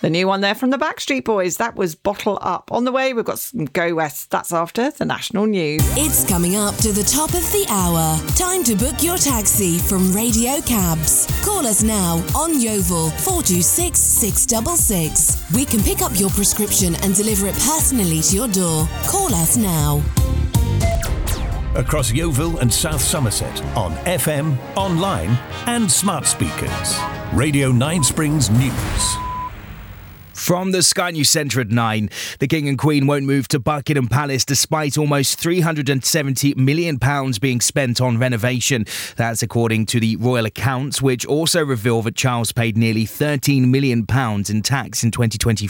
The new one there from the Backstreet Boys, that was Bottle Up. On the way, we've got some Go West. That's after the national news. It's coming up to the top of the hour. Time to book your taxi from Radio Cabs. Call us now on Yeovil 426 666. We can pick up your prescription and deliver it personally to your door. Call us now. Across Yeovil and South Somerset on FM, online and smart speakers. Radio 9 Springs News. From the Sky News Centre at 9, the King and Queen won't move to Buckingham Palace despite almost £370 million being spent on renovation. That's according to the royal accounts, which also reveal that Charles paid nearly £13 million in tax in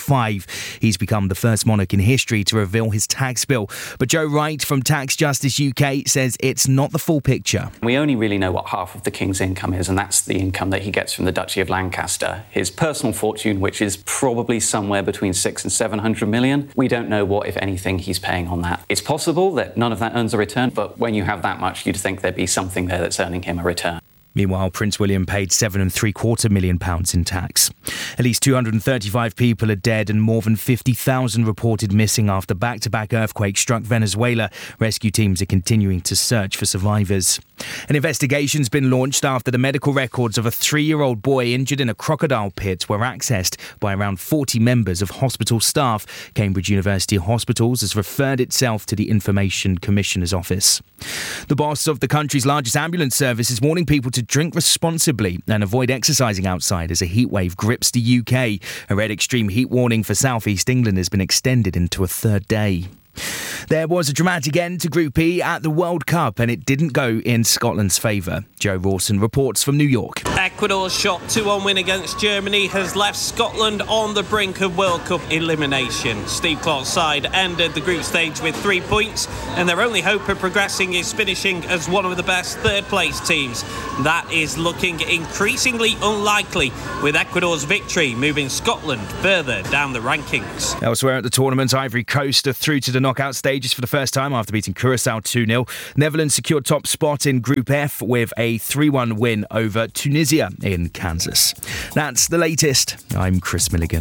2025. He's become the first monarch in history to reveal his tax bill. But Joe Wright from Tax Justice UK says it's not the full picture. We only really know what half of the King's income is, and that's the income that he gets from the Duchy of Lancaster. His personal fortune, which is probably somewhere between 600 and 700 million. We don't know what, if anything, he's paying on that. It's possible that none of that earns a return, but when you have that much, you'd think there'd be something there that's earning him a return. Meanwhile, Prince William paid £7.75 million in tax. At least 235 people are dead and more than 50,000 reported missing after back-to-back earthquakes struck Venezuela. Rescue teams are continuing to search for survivors. An investigation's been launched after the medical records of a 3-year-old boy injured in a crocodile pit were accessed by around 40 members of hospital staff. Cambridge University Hospitals has referred itself to the Information Commissioner's Office. The boss of the country's largest ambulance service is warning people to drink responsibly and avoid exercising outside as a heatwave grips the UK. A red extreme heat warning for South East England has been extended into a third day. There was a dramatic end to Group E at the World Cup and it didn't go in Scotland's favour. Joe Rawson reports from New York. Ecuador's shot 2-1 win against Germany has left Scotland on the brink of World Cup elimination. Steve Clarke's side ended the group stage with 3 points and their only hope of progressing is finishing as one of the best third-place teams. That is looking increasingly unlikely, with Ecuador's victory moving Scotland further down the rankings. Elsewhere at the tournament, Ivory Coast are through to the knockout stages for the first time after beating Curaçao 2-0. Netherlands secured top spot in Group F with a 3-1 win over Tunisia in Kansas. That's the latest. I'm Chris Milligan.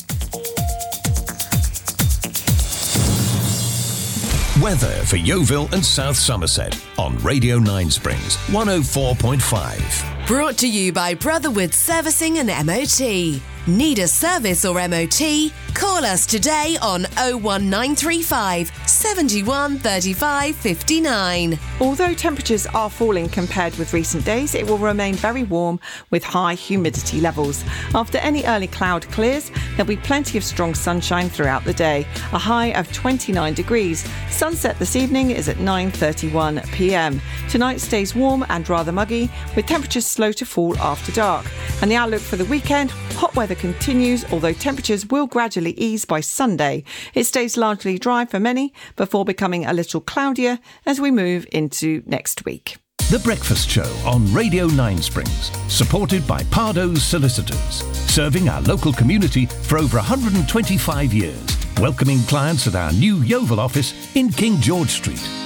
Weather for Yeovil and South Somerset on Radio 9 Springs 104.5. Brought to you by Brotherwood Servicing and MOT. Need a service or MOT? Call us today on 01935 71 35 59. Although temperatures are falling compared with recent days, it will remain very warm with high humidity levels. After any early cloud clears, there'll be plenty of strong sunshine throughout the day. A high of 29 degrees. Sunset this evening is at 9:31 p.m. Tonight stays warm and rather muggy, with temperatures slow to fall after dark. And the outlook for the weekend, hot weather continues, although temperatures will gradually ease by Sunday. It stays largely dry for many before becoming a little cloudier as we move into next week. The Breakfast Show on Radio 9 Springs, supported by Pardo's Solicitors, serving our local community for over 125 years, welcoming clients at our new Yeovil office in King George Street.